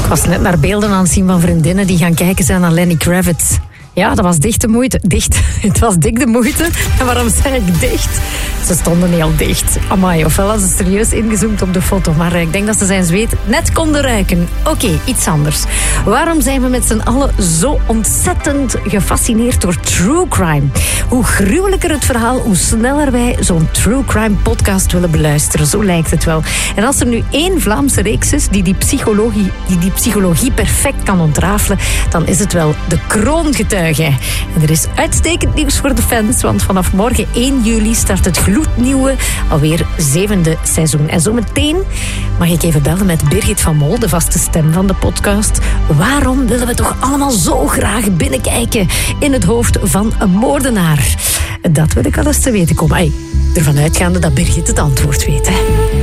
was net naar beelden aan het zien van vriendinnen die gaan kijken zijn naar Lenny Kravitz. Ja, dat was dicht de moeite. Het was dik de moeite. En waarom zeg ik dicht? Ze stonden heel dicht. Amai, ofwel hadden ze serieus ingezoomd op de foto. Maar ik denk dat ze zijn zweet net konden ruiken. Oké, iets anders. Waarom zijn we met z'n allen zo ontzettend gefascineerd door true crime? Hoe gruwelijker het verhaal, hoe sneller wij zo'n true crime podcast willen beluisteren. Zo lijkt het wel. En als er nu één Vlaamse reeks is die psychologie perfect kan ontrafelen, dan is het wel De Kroongetuigen. En er is uitstekend nieuws voor de fans, want vanaf morgen 1 juli start het gloednieuwe, alweer 7e seizoen. En zometeen mag ik even bellen met Birgit van Mol, de vaste stem van de podcast. Waarom willen we toch allemaal zo graag binnenkijken in het hoofd van een moordenaar? Dat wil ik wel eens te weten komen. Ervan uitgaande dat Birgit het antwoord weet, hè.